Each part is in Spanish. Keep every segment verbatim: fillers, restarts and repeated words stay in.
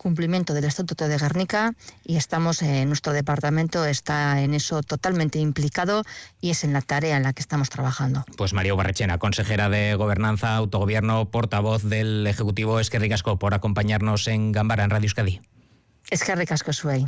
cumplimiento del Estatuto de Gernika y estamos, eh, nuestro departamento está en eso totalmente implicado y es en la tarea en la que estamos trabajando. Pues María Ubarretxena, consejera de Gobernanza, Autogobierno, portavoz del Ejecutivo, eskerrik asko por acompañarnos en Ganbara, en Radio Euskadi. Eskerrik asko zuei.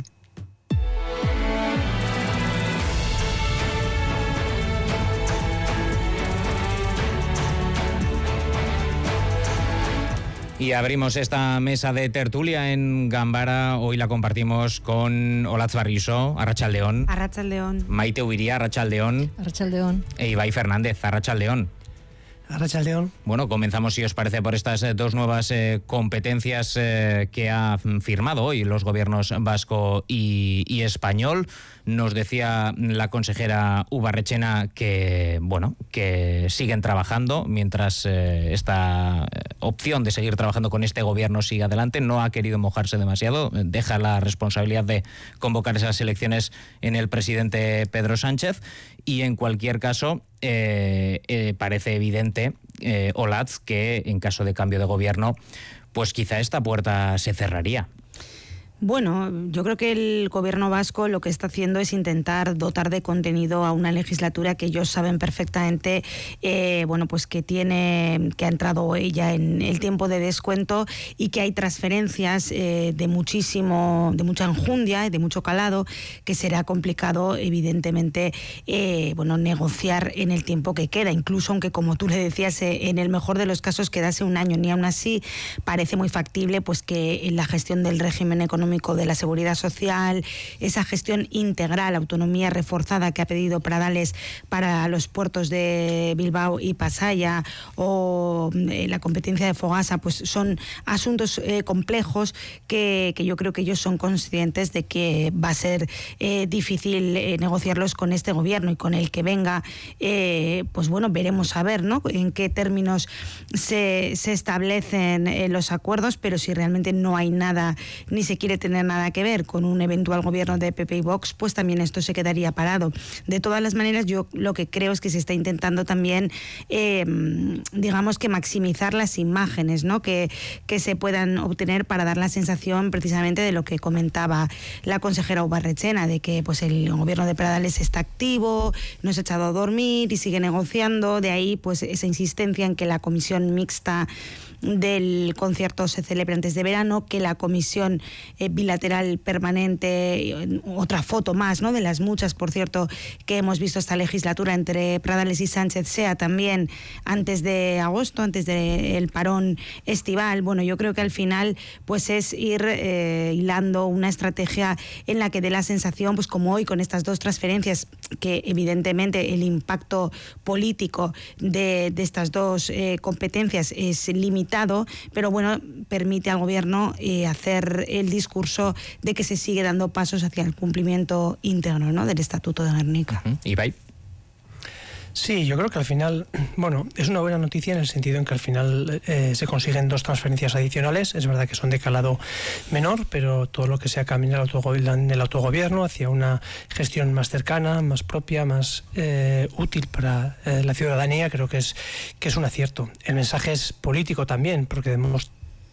Y abrimos esta mesa de tertulia en Ganbara. Hoy la compartimos con Olatz Barriso, Arratsaldeon. Arratsaldeon. Maite Ubiría, Arratsaldeon. Arratsaldeon. E Ibai Fernández, Arratsaldeon. Arratsaldeon. Bueno, comenzamos, si os parece, por estas eh, dos nuevas eh, competencias eh, que ha firmado hoy los gobiernos vasco y, y español. Nos decía la consejera Ubarretxena que, bueno, que siguen trabajando mientras eh, esta opción de seguir trabajando con este gobierno sigue adelante. No ha querido mojarse demasiado, deja la responsabilidad de convocar esas elecciones en el presidente Pedro Sánchez. Y en cualquier caso, eh, eh, parece evidente, eh, Olatz, que en caso de cambio de gobierno, pues quizá esta puerta se cerraría. Bueno, yo creo que el gobierno vasco lo que está haciendo es intentar dotar de contenido a una legislatura que ellos saben perfectamente, eh, bueno, pues que tiene, que ha entrado ella en el tiempo de descuento y que hay transferencias eh, de muchísimo, de mucha enjundia y de mucho calado, que será complicado, evidentemente, eh, bueno, negociar en el tiempo que queda, incluso aunque, como tú le decías, eh, en el mejor de los casos quedase un año, ni aún así parece muy factible, pues que en la gestión del régimen económico de la seguridad social, esa gestión integral, autonomía reforzada que ha pedido Pradales para los puertos de Bilbao y Pasaia, o eh, la competencia de Fogasa, pues son asuntos eh, complejos que, que yo creo que ellos son conscientes de que va a ser eh, difícil eh, negociarlos con este gobierno, y con el que venga, eh, pues bueno, veremos a ver, ¿no?, en qué términos se, se establecen eh, los acuerdos, pero si realmente no hay nada, ni se quiere tener nada que ver con un eventual gobierno de P P y Vox, pues también esto se quedaría parado. De todas las maneras, yo lo que creo es que se está intentando también, eh, digamos que maximizar las imágenes, ¿no?, que, que se puedan obtener para dar la sensación precisamente de lo que comentaba la consejera Ubarretxena, de que pues el gobierno de Pradales está activo, no se ha echado a dormir y sigue negociando. De ahí pues esa insistencia en que la comisión mixta del concierto se celebre antes de verano, que la comisión eh, bilateral permanente, otra foto más, ¿no?, de las muchas, por cierto, que hemos visto esta legislatura entre Pradales y Sánchez, sea también antes de agosto, antes del parón estival. Bueno, yo creo que al final pues es ir eh, hilando una estrategia en la que dé la sensación, pues como hoy con estas dos transferencias, que evidentemente el impacto político de, de estas dos eh, competencias es limitado, pero bueno, permite al gobierno eh, hacer el discurso de que se sigue dando pasos hacia el cumplimiento íntegro, ¿no?, del Estatuto de Gernika. Uh-huh. Ibai. Sí, yo creo que al final, bueno, es una buena noticia en el sentido en que al final eh, se consiguen dos transferencias adicionales. Es verdad que son de calado menor, pero todo lo que sea caminar el autogobierno, el autogobierno hacia una gestión más cercana, más propia, más eh, útil para eh, la ciudadanía, creo que es, que es un acierto. El mensaje es político también, porque debemos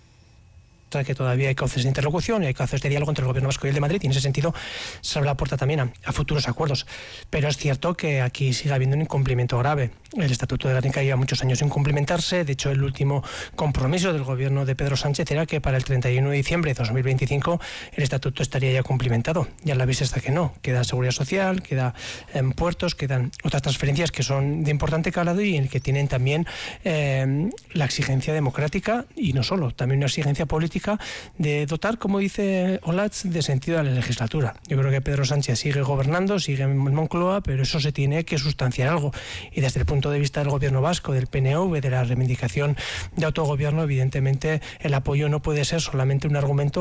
que todavía hay cauces de interlocución y hay cauces de diálogo entre el gobierno vasco y el de Madrid, y en ese sentido se abre la puerta también a, a futuros acuerdos. Pero es cierto que aquí sigue habiendo un incumplimiento grave. El Estatuto de Gernika lleva muchos años sin cumplimentarse. De hecho, el último compromiso del gobierno de Pedro Sánchez era que para el treinta y uno de diciembre de dos mil veinticinco el Estatuto estaría ya cumplimentado. Ya la vista está que no. Queda seguridad social, queda en puertos, quedan otras transferencias que son de importante calado y en el que tienen también eh, la exigencia democrática, y no solo, también una exigencia política de dotar, como dice Olatz, de sentido a la legislatura. Yo creo que Pedro Sánchez sigue gobernando, sigue en Moncloa, pero eso se tiene que sustanciar algo. Y desde el punto de vista del gobierno vasco, del P N V, de la reivindicación de autogobierno, evidentemente el apoyo no puede ser solamente un argumento